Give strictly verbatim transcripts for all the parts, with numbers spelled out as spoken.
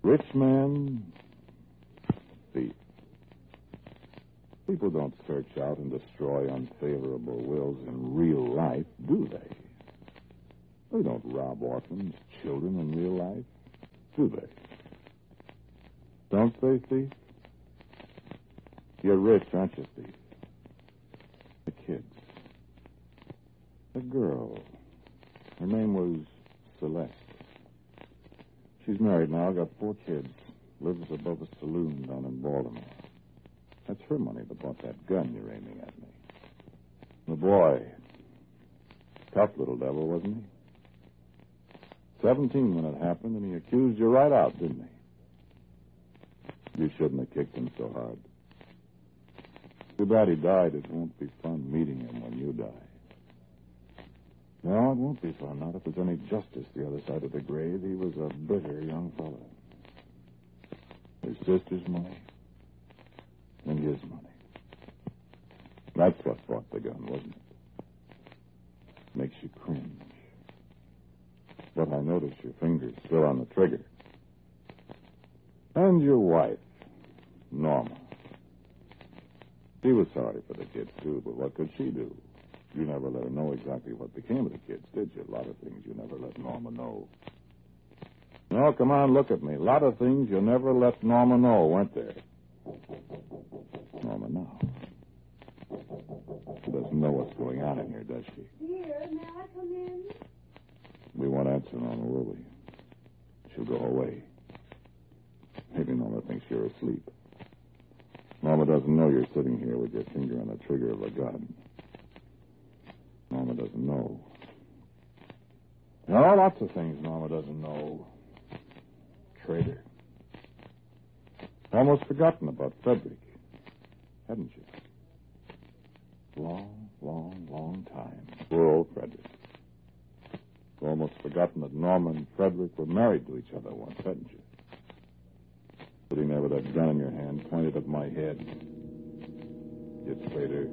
Rich man, thief. People don't search out and destroy unfavorable wills in real life, do they? They don't rob orphans, children in real life, do they? Don't they, thief? You're rich, aren't you, thief? The kids. A girl. Her name was Celeste. She's married now, got four kids. Lives above a saloon down in Baltimore. That's her money that bought that gun you're aiming at me. The boy. Tough little devil, wasn't he? Seventeen when it happened, and he accused you right out, didn't he? You shouldn't have kicked him so hard. Too bad he died. It won't be fun meeting him when you die. No, it won't be fun. Not if there's any justice the other side of the grave. He was a bitter young fellow. His sister's money and his money. That's what bought the gun, wasn't it? Makes you cringe. But I notice your finger's still on the trigger. And your wife, Norma. She was sorry for the kids, too, but what could she do? You never let her know exactly what became of the kids, did you? A lot of things you never let Norma know. No, come on, look at me. A lot of things you never let Norma know, weren't there? Norma now. She doesn't know what's going on in here, does she? Here, may I come in? We won't answer Norma, will we? She'll go away. Maybe Norma thinks you're asleep. Norma doesn't know you're sitting here with your finger on the trigger of a gun. Norma doesn't know. No, lots of things Norma doesn't know. Traitor. Almost forgotten about Frederick, hadn't you? Long, long, long time. Poor old Frederick. Almost forgotten that Norma and Frederick were married to each other once, hadn't you? Sitting there with that gun in your hand, pointed at my head. You traitor.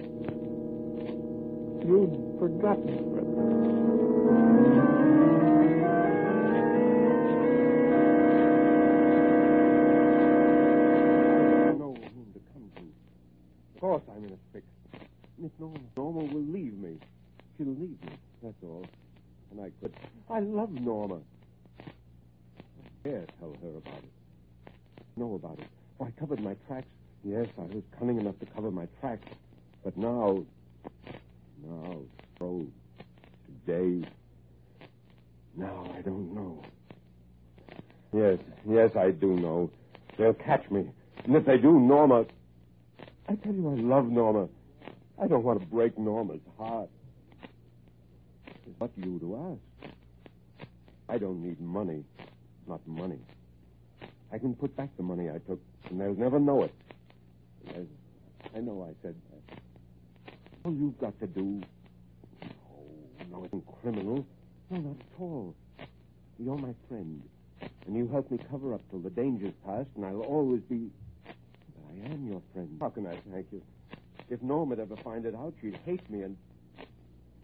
You'd forgotten Frederick. Of course I'm in a fix. Miss Norma, Norma will leave me. She'll leave me, that's all. And I could... I love Norma. I dare tell her about it. Know about it. Oh, I covered my tracks. Yes, I was cunning enough to cover my tracks. But now... Now, so... Today... Now, I don't know. Yes, yes, I do know. They'll catch me. And if they do, Norma... I tell you, I love Norma. I don't want to break Norma's heart. What you to ask? I don't need money. Not money. I can put back the money I took, and they'll never know it. Yes, I know I said that. All you've got to do... No, no, it's criminal. No, not at all. You're my friend, and you help me cover up till the danger's past, and I'll always be... I am your friend. How can I thank you? If Norma'd ever find it out, she'd hate me, and